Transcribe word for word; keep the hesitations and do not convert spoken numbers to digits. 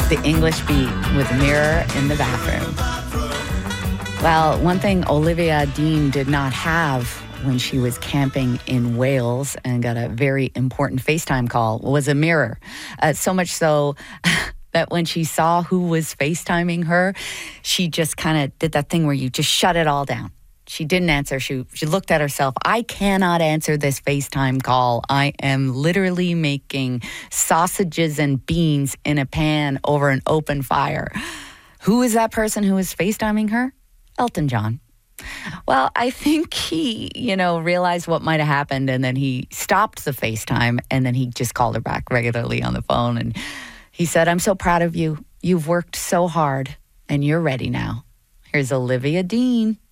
The English Beat with Mirror in the Bathroom. Well, one thing Olivia Dean did not have when she was camping in Wales and got a very important FaceTime call was a mirror. Uh, so much so that when she saw who was FaceTiming her, she just kind of did that thing where you just shut it all down. She didn't answer. She she looked at herself. I cannot answer this FaceTime call. I am literally making sausages and beans in a pan over an open fire. Who is that person who is FaceTiming her? Elton John. Well, I think he, you know, realized what might have happened, and then he stopped the FaceTime, and then he just called her back regularly on the phone. And he said, I'm so proud of you. You've worked so hard, and you're ready now. Here's Olivia Dean.